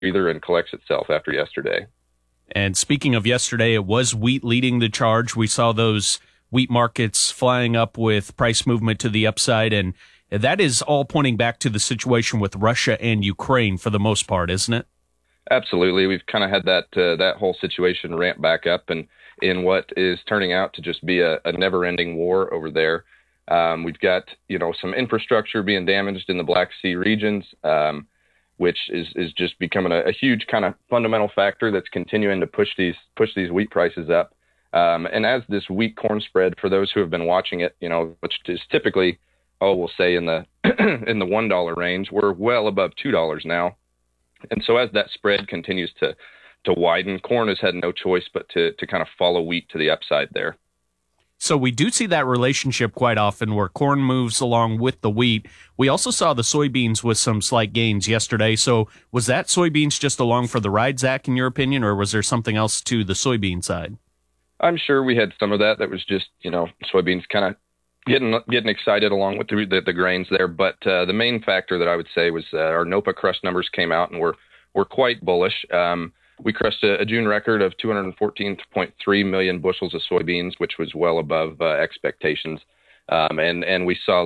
breather and collects itself after yesterday. And speaking of yesterday, it was wheat leading the charge. We saw those wheat markets flying up with price movement to the upside, and that is all pointing back to the situation with Russia and Ukraine for the most part, isn't it? Absolutely. We've kind of had that whole situation ramp back up, and in what is turning out to just be a never-ending war over there. We've got, some infrastructure being damaged in the Black Sea regions, which is just becoming a huge kind of fundamental factor that's continuing to push these wheat prices up. And as this wheat corn spread, for those who have been watching it, which is typically, we'll say in the in the $1 range, we're well above $2 now. And so as that spread continues to widen, corn has had no choice but to kind of follow wheat to the upside there. So we do see that relationship quite often where corn moves along with the wheat. We also saw the soybeans with some slight gains yesterday. So was that soybeans just along for the ride, Zach, in your opinion, or was there something else to the soybean side? I'm sure we had some of that was just, soybeans kind of getting excited along with the grains there. But the main factor that I would say was our NOPA crush numbers came out and were quite bullish. We crushed a June record of 214.3 million bushels of soybeans, which was well above expectations. And we saw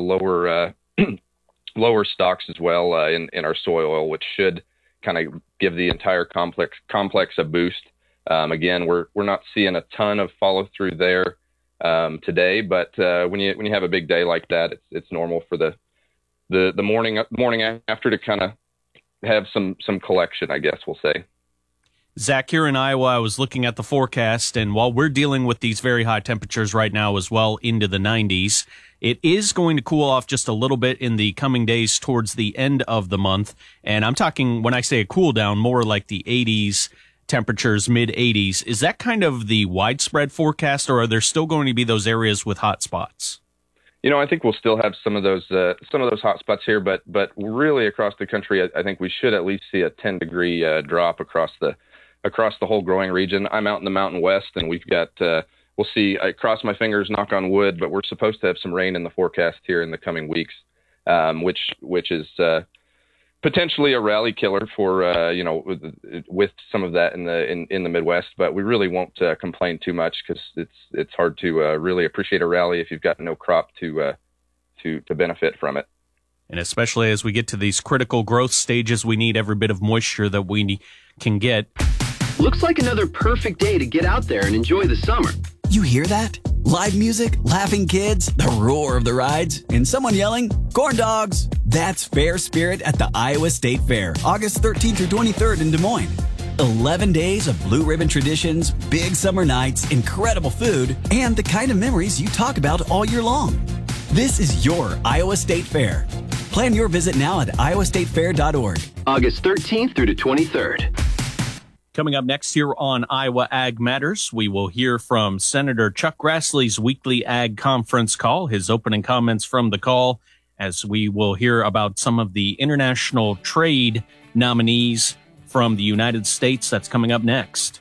lower stocks as well in our soy oil, which should kind of give the entire complex a boost. Again, we're not seeing a ton of follow through there today, but when you have a big day like that, it's normal for the morning after to kind of have some collection, I guess we'll say. Zach, here in Iowa, I was looking at the forecast, and while we're dealing with these very high temperatures right now as well into the 90s, it is going to cool off just a little bit in the coming days towards the end of the month. And I'm talking, when I say a cool down, more like the 80s temperatures, mid 80s. Is that kind of the widespread forecast, or are there still going to be those areas with hot spots? I think we'll still have some of those hot spots here, but really across the country, I think we should at least see a 10-degree drop across the whole growing region. I'm out in the Mountain West, and we've got, we'll see, I cross my fingers, knock on wood, but we're supposed to have some rain in the forecast here in the coming weeks, which is potentially a rally killer for, with some of that in the Midwest, but we really won't complain too much because it's hard to really appreciate a rally if you've got no crop to benefit from it. And especially as we get to these critical growth stages, we need every bit of moisture that we can get. Looks like another perfect day to get out there and enjoy the summer. You hear that? Live music, laughing kids, the roar of the rides, and someone yelling, corn dogs. That's Fair Spirit at the Iowa State Fair, August 13th through 23rd in Des Moines. 11 days of blue ribbon traditions, big summer nights, incredible food, and the kind of memories you talk about all year long. This is your Iowa State Fair. Plan your visit now at iowastatefair.org. August 13th through the 23rd. Coming up next here on Iowa Ag Matters, we will hear from Senator Chuck Grassley's weekly Ag Conference call, his opening comments from the call, as we will hear about some of the international trade nominees from the United States. That's coming up next.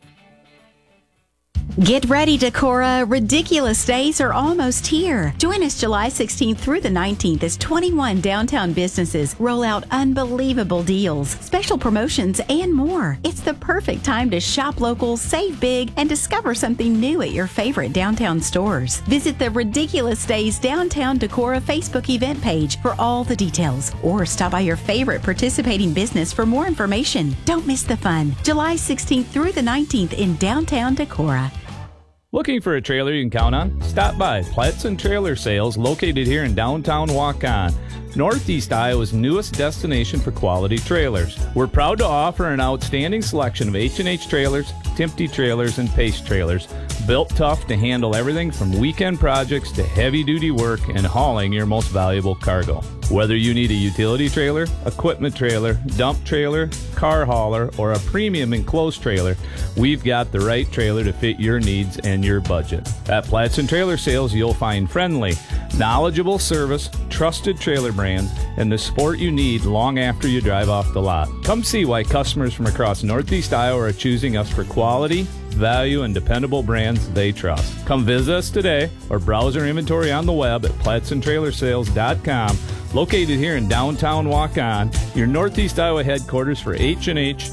Get ready, Decorah. Ridiculous days are almost here. Join us July 16th through the 19th as 21 downtown businesses roll out unbelievable deals, special promotions, and more. It's the perfect time to shop local, save big, and discover something new at your favorite downtown stores. Visit the Ridiculous Days Downtown Decorah Facebook event page for all the details, or stop by your favorite participating business for more information. Don't miss the fun. July 16th through the 19th in downtown Decorah. Looking for a trailer you can count on? Stop by Pladsen Trailer Sales, located here in downtown Waukon, Northeast Iowa's newest destination for quality trailers. We're proud to offer an outstanding selection of H&H trailers, Timpte trailers, and Pace trailers, built tough to handle everything from weekend projects to heavy-duty work and hauling your most valuable cargo. Whether you need a utility trailer, equipment trailer, dump trailer, car hauler, or a premium enclosed trailer, we've got the right trailer to fit your needs and your budget. At Pladsen Trailer Sales, you'll find friendly, knowledgeable service, trusted trailer brands, and the support you need long after you drive off the lot. Come see why customers from across Northeast Iowa are choosing us for quality, value, and dependable brands they trust. Come visit us today or browse our inventory on the web at PladsenTrailerSales.com located here in downtown Waukon, your Northeast Iowa headquarters for H&H